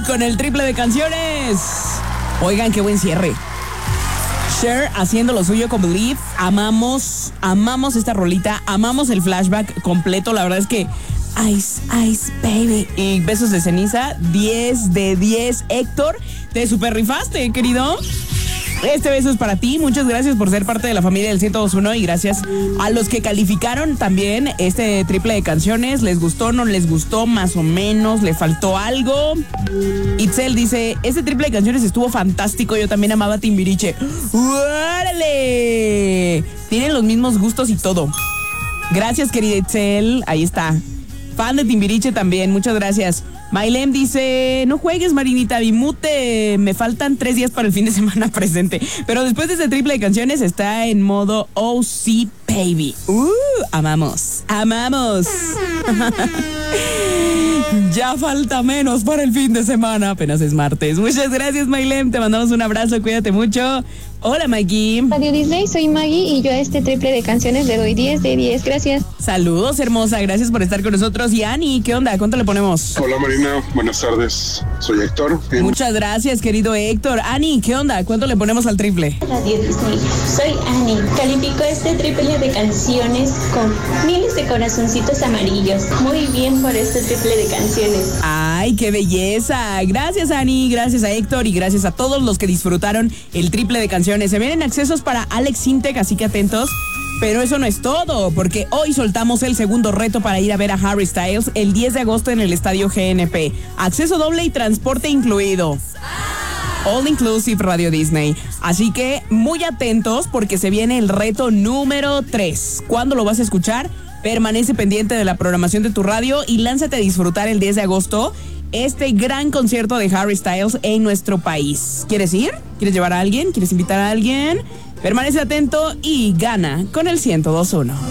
con el triple de canciones. Oigan, qué buen cierre. Cher haciendo lo suyo con Believe. Amamos esta rolita, amamos el flashback completo. La verdad es que Ice, Ice, baby. Y besos de ceniza, 10 de 10. Héctor, te super rifaste, querido. Este beso es para ti. Muchas gracias por ser parte de la familia del 102.1 y gracias a los que calificaron también este triple de canciones. ¿Les gustó, no les gustó, más o menos? ¿Le faltó algo? Itzel dice, este triple de canciones estuvo fantástico. Yo también amaba Timbiriche. ¡Órale! Tienen los mismos gustos y todo. Gracias, querida Itzel. Ahí está. Fan de Timbiriche también. Muchas gracias. Mailem dice, no juegues, Marinita, bimute, me faltan 3 días para el fin de semana presente. Pero después de este triple de canciones está en modo OC Baby. Amamos. Ya falta menos para el fin de semana, apenas es martes. Muchas gracias, Mailem, te mandamos un abrazo, cuídate mucho. Hola, Maggie. Radio Disney, soy Maggie y yo a este triple de canciones le doy 10 de 10, gracias. Saludos, hermosa, gracias por estar con nosotros. Y Ani, ¿qué onda? ¿Cuánto le ponemos? Hola, Marina, buenas tardes, soy Héctor. Muchas gracias, querido Héctor. Ani, ¿qué onda? ¿Cuánto le ponemos al triple? Radio Disney, soy Ani, califico este triple de canciones con miles de corazoncitos amarillos. Muy bien por este triple de canciones. ¡Ay, qué belleza! Gracias, Ani, gracias a Héctor y gracias a todos los que disfrutaron el triple de canciones. Se vienen accesos para Alex Sintek, así que atentos. Pero eso no es todo, porque hoy soltamos el segundo reto para ir a ver a Harry Styles el 10 de agosto en el Estadio GNP. Acceso doble y transporte incluido. All Inclusive Radio Disney. Así que muy atentos porque se viene el reto número 3. ¿Cuándo lo vas a escuchar? Permanece pendiente de la programación de tu radio y lánzate a disfrutar el 10 de agosto este gran concierto de Harry Styles en nuestro país. ¿Quieres ir? ¿Quieres llevar a alguien? ¿Quieres invitar a alguien? Permanece atento y gana con el 102.1.